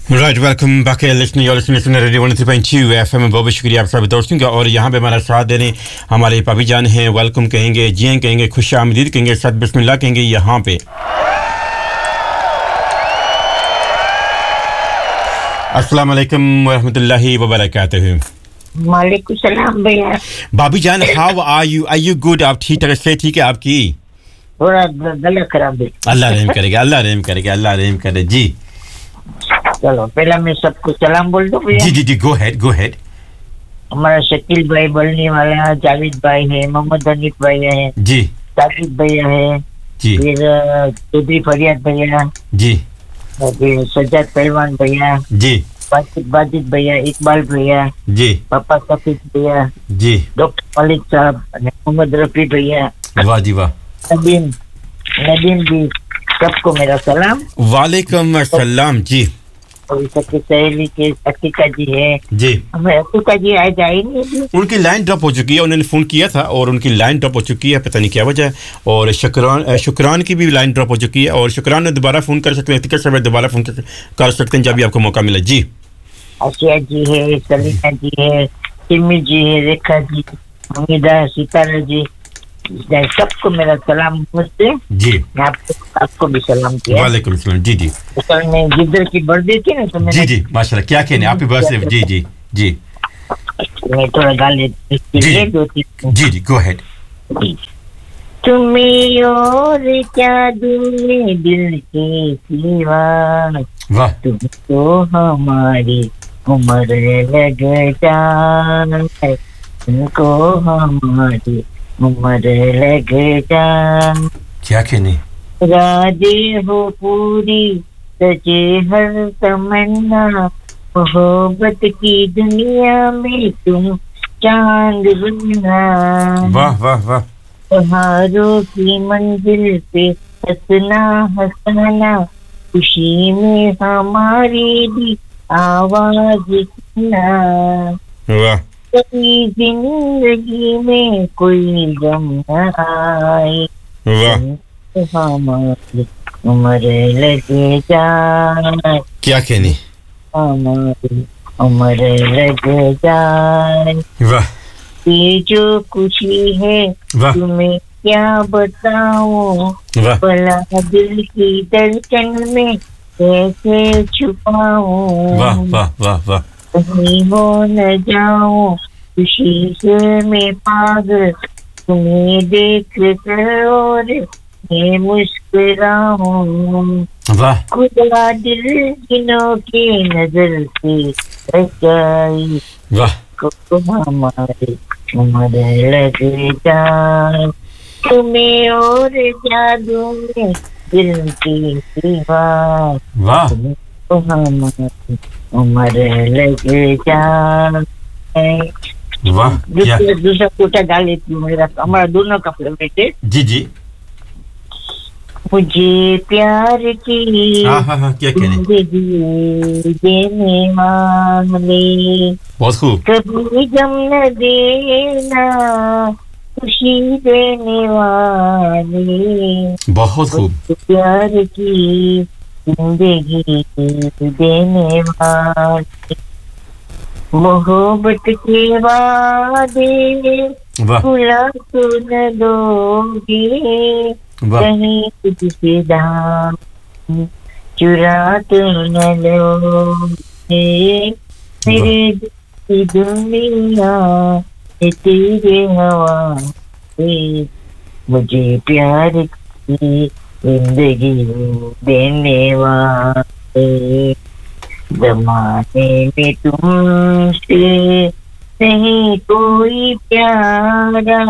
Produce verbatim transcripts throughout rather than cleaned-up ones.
Right, welcome back, listening. You're listening to Radio one oh three point two F M. बहुत शुक्रिया आप सभी दोस्तों का। और यहाँ पे हमारा साथ देने हमारे पापी जान हैं। वेलकम कहेंगे, जी कहेंगे, खुश आमदीद कहेंगे, सद बिस्मिल्लाह कहेंगे यहाँ पे। अस्सलाम वालेकुम व रहमतुल्लाहि व बरकातहू। वालेकुम सलाम भैया। भाभी जान, how are you? Are you good? आप ठीक तरह से? ठीक है आपकी? थोड़ा गला खराब है। अल्लाह रहम करेगा, अल्लाह रहम करेगा, अल्लाह रहम करे। जी चलो पहला मैं सबको सलाम बोल दूं भैया। जी जी जी, गो हेड गो हेड। हमारा शकील भाई बोलने वाला, जावेद भाई है, मोहम्मद हनीफ भाई है जी, साजिद भैया है जी, फिर चौधरी फरियाद भैया जी, फिर सज्जाद पहलवान भैया जी, बाजिद बाजिद भैया, इकबाल भैया जी, पापा सफीक भैया, जी, डॉक्टर मलिक साहब, मोहम्मद रफी भैया, वाह जी वाह, नदीम नदीम जी, सबको मेरा सलाम। वालेकुम अस्सलाम। जी, और सबकी सहेली के अतिका जी है जी, हमें अतिका जी आज आई नहीं। उनकी लाइन ड्रॉप हो चुकी है। उन्होंने फ़ोन किया था और उनकी लाइन ड्रॉप हो चुकी है, पता नहीं क्या वजह है। और शुक्रान शुक्रान की भी लाइन ड्रॉप हो चुकी है। और शुक्रान ने दोबारा फ़ोन कर सकते हैं, अतिका साहब दोबारा फ़ोन कर सकते हैं जब भी आपको मौका मिले। जी, आशिया जी है, सलीना जी है, सिमी जी है, रेखा जी, उम्मीदा, सितारा जी, सबको मेरा सलाम नमस्ते। जी, आपको आपको भी सलाम किया। वालेकुम सलाम। जी जी, कल में जिधर की बर्थडे थी ना तो मैंने जी जी, माशाल्लाह, क्या कहने, हैप्पी बर्थडे। जी जी जी मैं थोड़ा गाले जी दो तीन जी जी, गो हेड। तुम्हें और क्या दूँ दिल के सिवा, वाह, तुम तो हमारी उम्र लग जान, तुमको हमारी उम्र लग जान, क्या कहने, राजे हो पूरी सजे हर तमन्ना, मोहब्बत की दुनिया में तुम चांद बनना, वाह वाह वाह, पहाड़ों की मंजिल पे हंसना हंसाना, खुशी में हमारी भी आवाज सुनना, वाह, कभी जिंदगी में कोई गम न आए, वाह, हमारी उम्र लगे जाए, क्या कहने, हमारी उम्र लगे जाए, वाह, ये जो खुशी है वाह, तुम्हें क्या बताऊं, वाह, भला दिल की धड़कन में कैसे छुपाऊं, वाह वाह वाह वाह, कहीं हो न जाऊं खुशी से मैं पागल, तुम्हें देख कर और मैं मुस्कुराऊं, वाह, खुदा दिल गिनों की नजर से बचाई, वाह, को हमारी उम्र लग जाए, तुम्हें और जादू में दिल की सिवा, वाह, तो हमारी उम्र लग जाए। वाह, क्या, दूसरा दूसरा कोटा गा लेती हूँ, मेरा हमारा दोनों का फेवरेट है। जी जी, मुझे प्यार की हाँ हाँ हाँ, क्या कहने, जिंदगी देने वाले, बहुत खूब, कभी गम न देना खुशी देने वाले, बहुत खूब, प्यार की जिंदगी देने वाले, मोहब्बत के वादे भुला तो न दोगे, कहीं तुझसे दाम चुरा तो न लोगे, मेरे दिल की दुनिया है तेरे हवाले, मुझे प्यार की जिंदगी देने वाले, जमाने में तुमसे नहीं कोई प्यारा,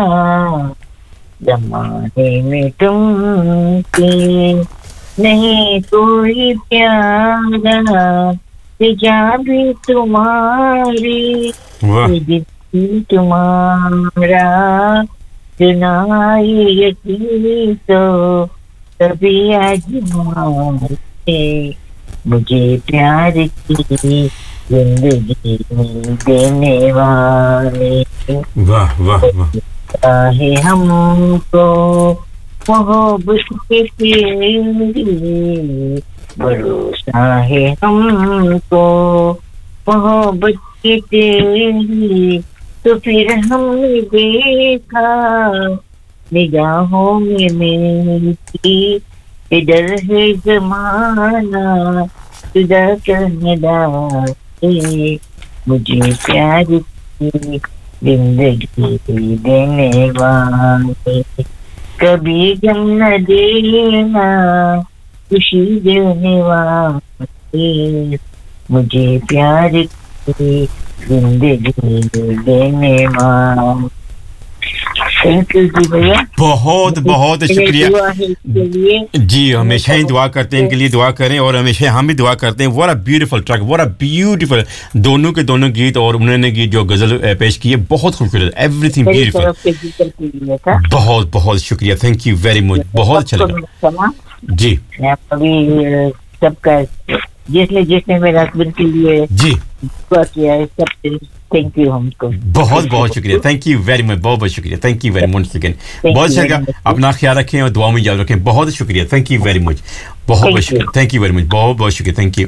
जमाने में तुमसे नहीं कोई प्यारा, जा भी तुम्हारी दिल तुम्हारा, सुनाई यकीन तो कभी आजमाए, मुझे प्यार की जिंदगी देने वाले, वाह वाह वाह, चाहे हमको मोहब्बत के भरोसा है हमको मोहब्बत की तेरी, तो फिर हमने देखा निगाहों में मेरी, इधर है जमाना जुदा करने डाले, मुझे प्यार की जिंदगी देने वाले, कभी गम न देना खुशी देने वाले, मुझे प्यार की जिंदगी देने वाले। थैंक यू जी भैया, बहुत बहुत शुक्रिया जी। हमेशा ही दुआ करते हैं, इनके लिए दुआ करें और हमेशा हम भी दुआ करते हैं। What a beautiful track, what a beautiful दोनों के दोनों गीत, और उन्होंने गीत जो गजल पेश की है बहुत खूबसूरत, एवरीथिंग ब्यूटीफुल। बहुत बहुत शुक्रिया, थैंक यू वेरी मच, बहुत अच्छा लगा जी। अभी सबका जिसने जिसने मेरे हस्बैंड के लिए जी दुआ किया है, सब थैंक यू हमको, बहुत बहुत शुक्रिया, थैंक यू वेरी मच, बहुत बहुत शुक्रिया, thank you very much again, बहुत शुक्रिया। अपना ख्याल रखें और दुआ में याद रखें, बहुत शुक्रिया, थैंक यू वेरी मच, बहुत बहुत शुक्रिया, थैंक यू वेरी मच, बहुत बहुत शुक्रिया, thank you.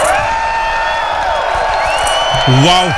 Wow,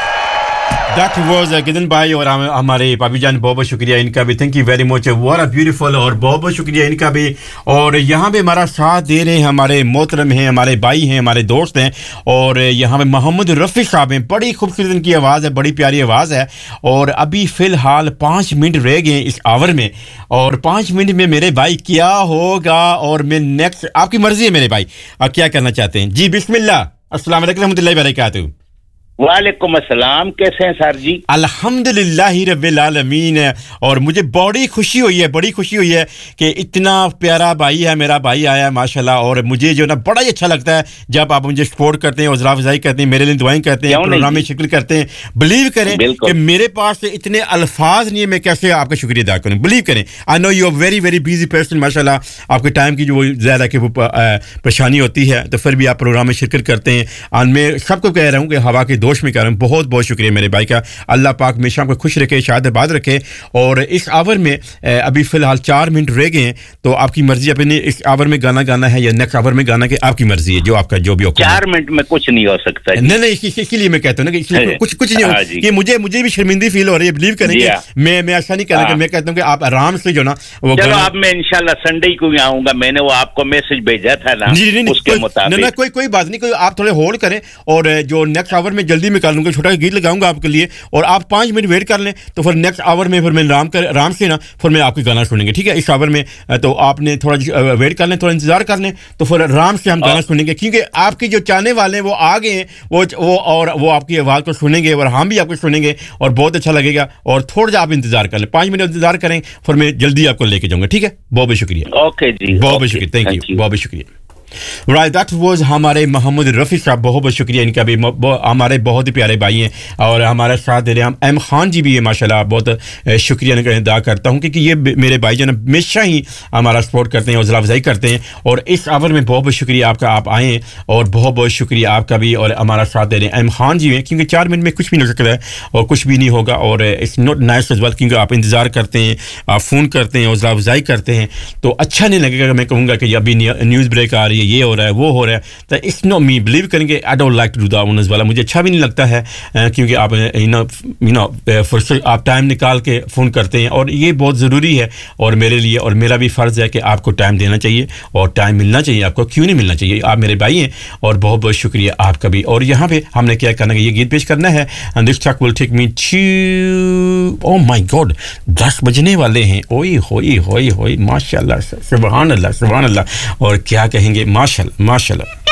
that was गिदन भाई और हमारे पापी जान, बहुत बहुत शुक्रिया इनका भी, thank you very much, what a beautiful, और बहुत बहुत शुक्रिया इनका भी। और यहाँ पे हमारा साथ दे रहे हैं हमारे मोहतरम हैं, हमारे भाई हैं, हमारे दोस्त हैं, और यहाँ पे मोहम्मद रफ़ी साहब हैं, बड़ी खूबसूरत इनकी आवाज़ है, बड़ी प्यारी आवाज़ है। और अभी फ़िलहाल पाँच मिनट रह गए इस आवर में, और पाँच मिनट में मेरे भाई क्या होगा, और मैं नेक्स्ट आपकी मर्ज़ी है मेरे भाई, आप क्या करना चाहते हैं जी। बिस्मिल्लाह, अस्सलाम वालेकुम रहमतुल्लाहि व बरकातहू। वालेकुम अस्सलाम, कैसे हैं सर जी? अल्हम्दुलिल्लाह रब्बिल आलमीन। और मुझे बड़ी खुशी हुई है, बड़ी खुशी हुई है कि इतना प्यारा भाई है, मेरा भाई आया है माशाल्लाह। और मुझे जो ना बड़ा ही अच्छा लगता है जब आप मुझे सपोर्ट करते हैं, हौसला अफजाई करते हैं, मेरे लिए दुआएं करते हैं, प्रोग्राम में शिरकत करते हैं। बिलीव करें कि मेरे पास इतने अल्फाज नहीं है, मैं कैसे आपका शुक्रिया अदा करूं। बिलीव करें, I know you are very very busy person माशाल्लाह, आपके टाइम की जो ज़्यादा कि वो परेशानी होती है, तो फिर भी आप प्रोग्राम में शिरकत करते हैं। और मैं सबको कह रहा हूँ कि हवा के दोष में कह रहा हूँ, बहुत बहुत शुक्रिया मेरे भाई का। अल्लाह पाक हमेशा आपको खुश रखे, शाद आबाद रखे। और इस आवर में अभी फ़िलहाल चार मिनट रह गए हैं, तो आपकी मर्जी, अपने इस आवर में गाना गाना है या नेक्स्ट आवर में गाना, कि आपकी मर्जी है, जो आपका जो भी। चार मिनट में कुछ नहीं हो सकता। नहीं नहीं, इसीलिए मैं कहता हूँ ना कि इसलिए कुछ कुछ नहीं हो कि मुझे मुझे भी शर्मिंदी फील हो रही है। बिलीव करेंगे, मैं मैं ऐसा नहीं कहना, मैं कहता हूँ कि आप आराम से जो ना वो। चलो, अब मैं इंशाल्लाह संडे को ही आऊंगा, मैंने वो आपको मैसेज भेजा था ना, उसके मुताबिक। ना कोई कोई बात नहीं, कोई आप थोड़े होल्ड करें, और जो नेक्स्ट आवर में जल्दी निकाल लूंगा, छोटा गीत लगाऊंगा आपके लिए, और आप पाँच मिनट वेट कर लें, तो फिर नेक्स्ट आवर में फिर मैं आराम कर आराम से ना फिर मैं आपके गाना सुनेंगे, ठीक है। इस आवर में तो आपने थोड़ा वेट कर लें, थोड़ा इंतजार कर लें, तो फिर आराम से हम गाना सुनेंगे, क्योंकि आपके जो चाहने वाले हैं वो आ गए हैं, वो वो और वो आपकी आवाज़ को सुनेंगे, और हम भी आपको सुनेंगे, और बहुत अच्छा लगेगा। और थोड़ा सा आप इंतजार कर लें, पाँच मिनट इंतजार करें, फिर मैं जल्दी आपको लेके जाऊंगा, ठीक है। बहुत बहुत शुक्रिया। ओके जी, बहुत बहुत शुक्रिया, थैंक यू, बहुत बहुत शुक्रिया। राइट, दैट वाज हमारे मोहम्मद रफ़ी साहब, बहुत बहुत शुक्रिया इनका भी, हमारे बहुत ही प्यारे भाई हैं, और हमारे साथ दे रहे हैं एम खान जी भी है माशाल्लाह, बहुत शुक्रिया अदा करता हूं, क्योंकि ये मेरे भाई जो हमेशा ही हमारा सपोर्ट करते हैं, हौसला अफजाई करते हैं। और इस आवर में बहुत बहुत शुक्रिया आपका, आप आएँ, और बहुत बहुत शुक्रिया आपका भी, और हमारा साथ दे रहे हैं एम खान जी हैं, क्योंकि चार मिनट में कुछ भी नहीं हो सकता है और कुछ भी नहीं होगा, और it's not nice as well, क्योंकि आप इंतज़ार करते हैं, आप फ़ोन करते हैं, हौसला अफजाई करते हैं, तो अच्छा नहीं लगेगा मैं कहूँगा कि अभी न्यूज़ ब्रेक आ रही है, ये हो रहा है, वो हो रहा है, तो इट्स नो मी, बिलीव करेंगे, I don't like to do that honours वाला, मुझे अच्छा भी नहीं लगता है, क्योंकि आप यू नो यू नो फुर्सत आप टाइम निकाल के फ़ोन करते हैं, और ये बहुत ज़रूरी है, और मेरे लिए, और मेरा भी फ़र्ज़ है कि आपको टाइम देना चाहिए, और टाइम मिलना चाहिए आपको, क्यों नहीं मिलना चाहिए, आप मेरे भाई हैं, और बहुत बहुत शुक्रिया आपका भी। और यहाँ पे हमने क्या करना है, ये गीत पेश करना है, and this track will take me to, oh my God, दस बजने वाले हैं, ओए होए होए होए, माशाल्लाह, सुभान अल्लाह, सुभान अल्लाह, और क्या कहेंगे, माशाल्लाह माशाल्लाह।